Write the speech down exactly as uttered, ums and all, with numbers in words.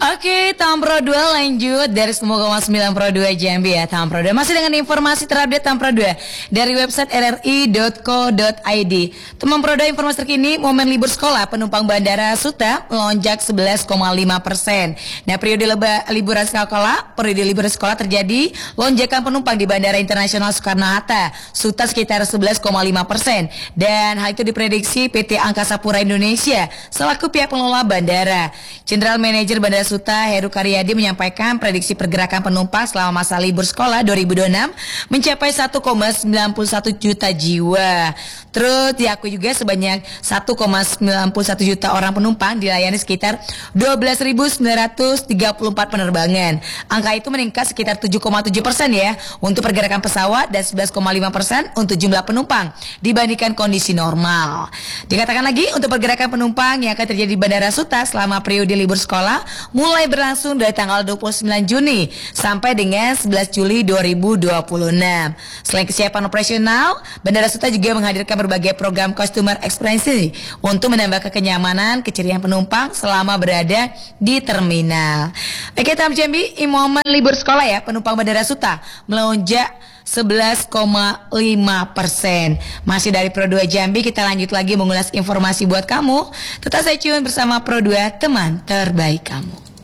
Oke, Tampro dua lanjut dari semua koma sembilan Pro dua Jambi ya. Tampro dua masih dengan informasi terupdate Tampro dua dari website r r i dot co dot i d. Teman Pro dua informasi terkini momen libur sekolah penumpang bandara Suta melonjak sebelas koma lima persen. Nah, periode leba, liburan sekolah, periode liburan sekolah terjadi lonjakan penumpang di Bandara Internasional Soekarno-Hatta Suta sekitar sebelas koma lima persen dan hal itu diprediksi P T Angkasa Pura Indonesia selaku pihak pengelola bandara. General Manager Bandara Suta Heru Karyadi menyampaikan prediksi pergerakan penumpang selama masa libur sekolah dua ribu dua puluh enam mencapai satu koma sembilan satu juta jiwa. Terus diakui juga sebanyak satu koma sembilan satu juta orang penumpang dilayani sekitar dua belas ribu sembilan ratus tiga puluh empat penerbangan. Angka itu meningkat sekitar tujuh koma tujuh persen ya untuk pergerakan pesawat dan sebelas koma lima persen untuk jumlah penumpang dibandingkan kondisi normal. Dikatakan lagi untuk pergerakan penumpang yang akan terjadi di Bandara Suta selama periode libur sekolah mulai berlangsung dari tanggal dua puluh sembilan Juni sampai dengan sebelas Juli dua ribu dua puluh enam. Selain kesiapan operasional, Bandara Suta juga menghadirkan berbagai program customer experience untuk menambah kenyamanan, keceriaan penumpang selama berada di terminal. Oke, Tam Jambi, momen libur sekolah ya, penumpang Bandara Suta melonjak sebelas koma lima persen. Masih dari Pro dua Jambi, kita lanjut lagi mengulas informasi buat kamu. Tetap stay tune bersama Pro dua, teman terbaik kamu.